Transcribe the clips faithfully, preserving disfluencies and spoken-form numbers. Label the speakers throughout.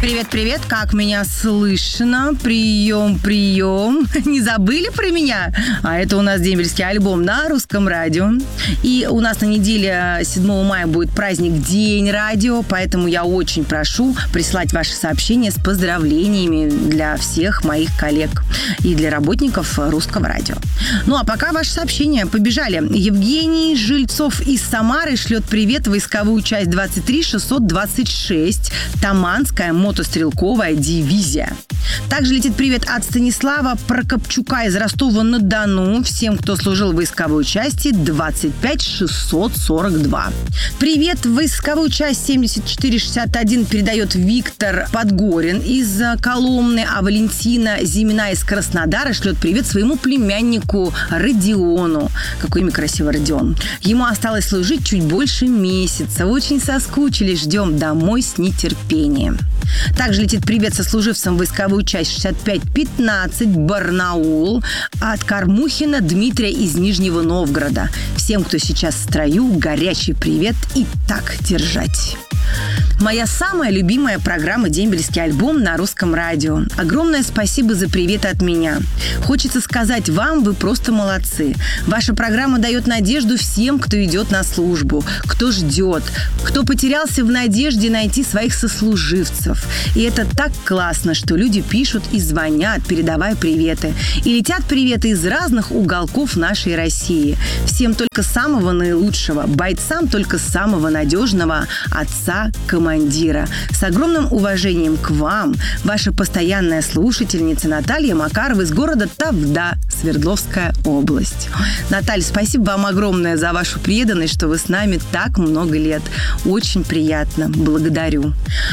Speaker 1: привет, привет. Как меня слышно? Прием, прием. Не забыли про меня? А это у нас дембельский альбом на русском радио. И у нас на неделе седьмого мая будет праздник День радио, поэтому я очень прошу прислать ваши сообщения с поздравлениями для всех моих коллег и для работников русского радио. Ну а пока ваши сообщения побежали. Евгений Жильцов из Самары шлет привет в войсковую часть двадцать три шестьсот двадцать шесть, Таманская мотострелковая дивизия. Также летит привет от Станислава Прокопчука из Ростова-на-Дону всем, кто служил в войсковой части двадцать пять шестьсот сорок два. Привет в войсковую часть семьдесят четыре шестьдесят один передает Виктор Подгорин из Коломны, а Валентина Зимина из Краснодара шлет привет своему племяннику Родиону. Какое имя красивое, Родион. Ему осталось служить чуть больше месяца. Очень соскучились, ждем домой с нетерпением. Также летит привет сослуживцам в войсковую часть шестьдесят пять пятнадцать Барнаул от Кормухина Дмитрия из Нижнего Новгорода. Всем, кто сейчас в строю, горячий привет и так держать. Моя самая любимая программа «Дембельский альбом» на русском радио. Огромное спасибо за привет от меня. Хочется сказать вам, вы просто молодцы. Ваша программа дает надежду всем, кто идет на службу, кто ждет, кто потерялся в надежде найти своих сослуживцев. И это так классно, что люди пишут и звонят, передавая приветы. И летят приветы из разных уголков нашей России. Всем только самого наилучшего, бойцам только самого надежного отца-командира. С огромным уважением к вам, ваша постоянная слушательница Наталья Макарова из города Тавда, Свердловская область. Наталья, спасибо вам огромное за вашу преданность, что вы с нами так много лет. Очень приятно. Благодарю.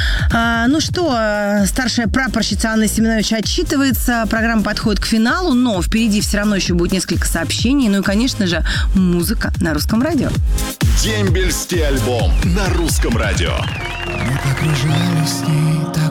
Speaker 1: А, ну что, старшая прапорщица Анна Семенович отчитывается. Программа подходит к финалу, но впереди все равно еще будет несколько сообщений. Ну и, конечно же, музыка на русском радио.
Speaker 2: Дембельский альбом на русском радио.
Speaker 3: Мы погружались с ней так